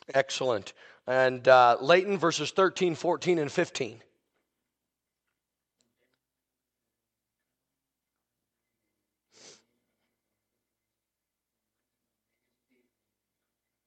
Excellent. And Leighton, verses 13, 14, and 15.